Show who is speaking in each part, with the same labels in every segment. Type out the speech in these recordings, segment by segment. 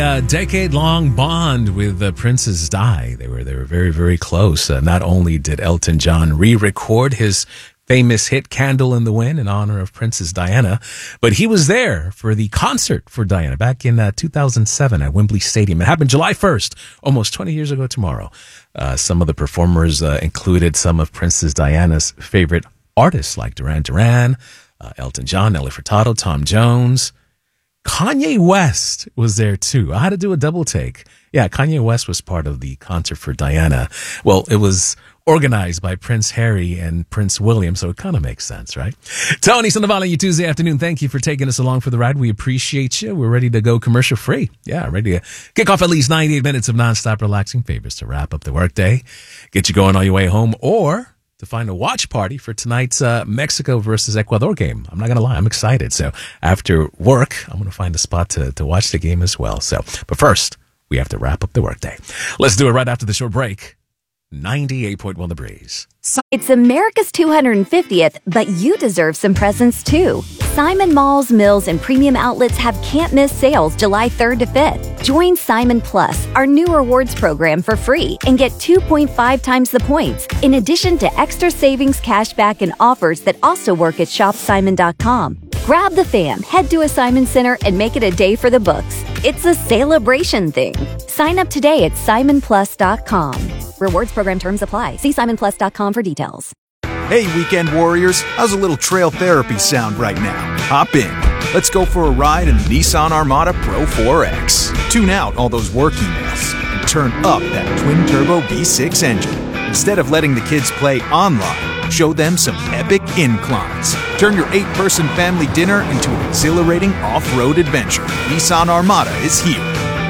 Speaker 1: A decade-long bond with Princess Di. They were very, very close. Not only did Elton John re-record his famous hit Candle in the Wind in honor of Princess Diana, but he was there for the concert for Diana back in 2007 at Wembley Stadium. It happened July 1st, almost 20 years ago tomorrow. Some of the performers included some of Princess Diana's favorite artists like Duran Duran, Elton John, Nelly Furtado, Tom Jones. Kanye West was there too. I had to do a double take. Yeah, Kanye West was part of the concert for Diana. Well, it was organized by Prince Harry and Prince William, so it kind of makes sense, right? Tony Sandoval, you Tuesday afternoon. Thank you for taking us along for the ride. We appreciate you. We're ready to go commercial free. Yeah, ready to kick off at least 98 minutes of nonstop relaxing favors to wrap up the workday, get you going on your way home, or to find a watch party for tonight's Mexico versus Ecuador game. I'm not going to lie, I'm excited. So after work, I'm going to find a spot to watch the game as well. So, but first, we have to wrap up the workday. Let's do it right after the short break. 98.1 The Breeze.
Speaker 2: It's America's 250th, but you deserve some presents too. Simon Malls, Mills, and Premium Outlets have can't-miss sales July 3rd to 5th. Join Simon Plus, our new rewards program, for free and get 2.5 times the points, in addition to extra savings, cashback, and offers that also work at shopsimon.com. Grab the fam, head to a Simon Center, and make it a day for the books. It's a celebration thing. Sign up today at simonplus.com. Rewards program terms apply. See simonplus.com for details.
Speaker 3: Hey, weekend warriors. How's a little trail therapy sound right now? Hop in. Let's go for a ride in the Nissan Armada Pro 4X. Tune out all those work emails and turn up that twin-turbo V6 engine. Instead of letting the kids play online, show them some epic inclines. Turn your 8-person family dinner into an exhilarating off-road adventure. Nissan Armada is here.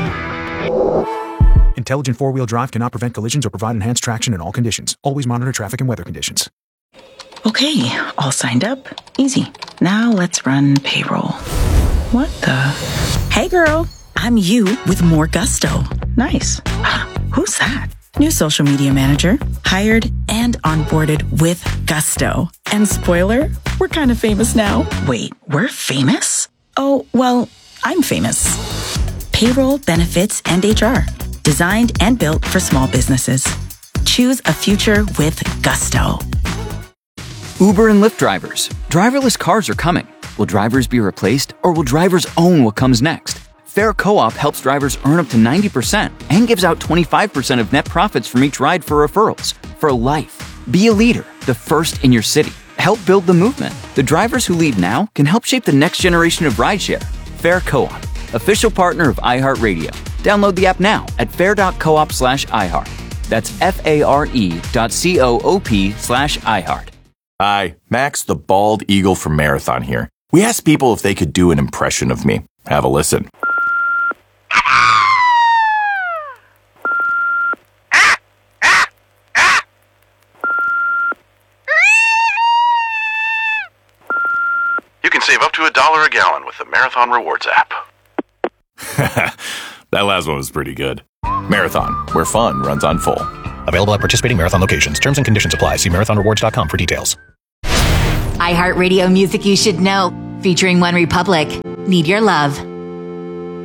Speaker 3: Intelligent four-wheel drive cannot prevent collisions or provide enhanced traction in all conditions. Always monitor traffic and weather conditions.
Speaker 4: Okay, all signed up. Easy. Now let's run payroll. What the? Hey girl, I'm you with more gusto. Nice. Who's that? New social media manager, hired and onboarded with gusto. And spoiler, we're kind of famous now. Wait, we're famous? Oh, well, I'm famous. Payroll, benefits, and HR. Designed and built for small businesses. Choose a future with gusto.
Speaker 5: Uber and Lyft drivers. Driverless cars are coming. Will drivers be replaced, or will drivers own what comes next? Fair Co-op helps drivers earn up to 90% and gives out 25% of net profits from each ride for referrals. For life. Be a leader, the first in your city. Help build the movement. The drivers who lead now can help shape the next generation of rideshare. Fair Co-op, official partner of iHeartRadio. Download the app now at fair.coop/iHeart. That's FARE.coop/iHeart.
Speaker 6: Hi, Max the Bald Eagle from Marathon here. We asked people if they could do an impression of me. Have a listen.
Speaker 7: You can save up to $1 a gallon with the Marathon Rewards app.
Speaker 6: That last one was pretty good. Marathon, where fun runs on full.
Speaker 8: Available at participating Marathon locations. Terms and conditions apply. See marathonrewards.com for details.
Speaker 9: iHeartRadio music you should know. Featuring One Republic. Need Your Love.